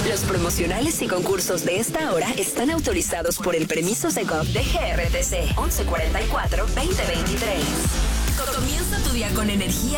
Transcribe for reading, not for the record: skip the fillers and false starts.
Los promocionales y concursos de esta hora están autorizados por el permiso Segov de GRTC 1144-2023. Comienza tu día con energía